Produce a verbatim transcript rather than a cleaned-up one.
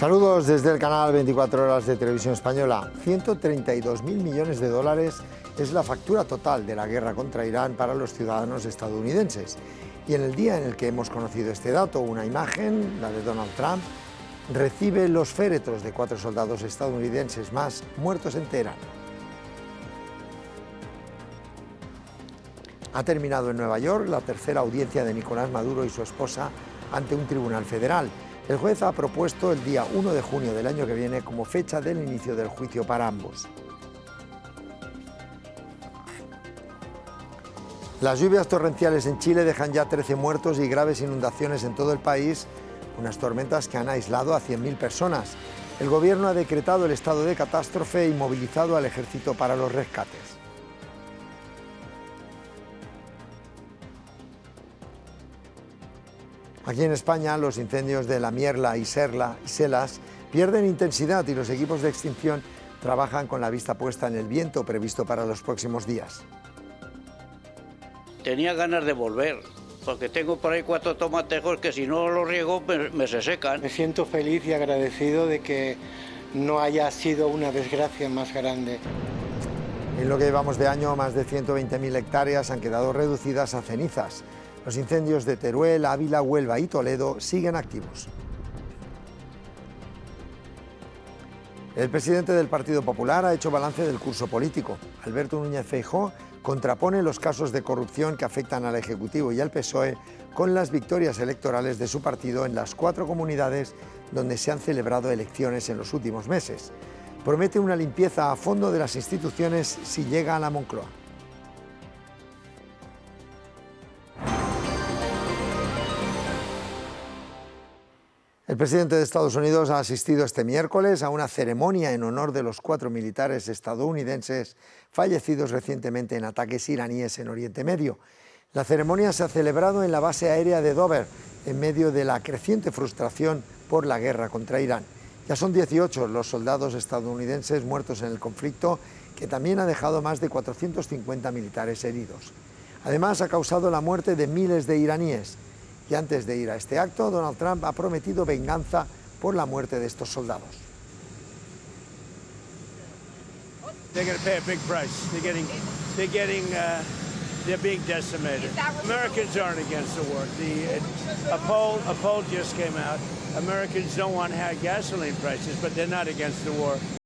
Saludos desde el canal veinticuatro horas de Televisión Española. ciento treinta y dos mil millones de dólares es la factura total de la guerra contra Irán para los ciudadanos estadounidenses. Y en el día en el que hemos conocido este dato, una imagen, la de Donald Trump, recibe los féretros de cuatro soldados estadounidenses más muertos en Teherán. Ha terminado en Nueva York la tercera audiencia de Nicolás Maduro y su esposa ante un tribunal federal. El juez ha propuesto el día uno de junio del año que viene como fecha del inicio del juicio para ambos. Las lluvias torrenciales en Chile dejan ya trece muertos y graves inundaciones en todo el país, unas tormentas que han aislado a cien mil personas. El gobierno ha decretado el estado de catástrofe y movilizado al ejército para los rescates. Aquí en España, los incendios de La Mierla y Serla y Selas pierden intensidad y los equipos de extinción trabajan con la vista puesta en el viento previsto para los próximos días. Tenía ganas de volver, porque tengo por ahí cuatro tomatejos que si no los riego me, me se secan. Me siento feliz y agradecido de que no haya sido una desgracia más grande. En lo que llevamos de año, más de ciento veinte mil hectáreas han quedado reducidas a cenizas. Los incendios de Teruel, Ávila, Huelva y Toledo siguen activos. El presidente del Partido Popular ha hecho balance del curso político. Alberto Núñez Feijóo contrapone los casos de corrupción que afectan al Ejecutivo y al P S O E con las victorias electorales de su partido en las cuatro comunidades donde se han celebrado elecciones en los últimos meses. Promete una limpieza a fondo de las instituciones si llega a la Moncloa. El presidente de Estados Unidos ha asistido este miércoles a una ceremonia en honor de los cuatro militares estadounidenses fallecidos recientemente en ataques iraníes en Oriente Medio. La ceremonia se ha celebrado en la base aérea de Dover, en medio de la creciente frustración por la guerra contra Irán. Ya son dieciocho los soldados estadounidenses muertos en el conflicto, que también ha dejado más de cuatrocientos cincuenta militares heridos. Además, ha causado la muerte de miles de iraníes. Y antes de ir a este acto, Donald Trump ha prometido venganza por la muerte de estos soldados. They're going to pay a big price. They're getting, they're getting, uh, they're being decimated. Americans aren't against the war. The uh, a poll, a poll just came out. Americans don't want high gasoline prices, but they're not against the war.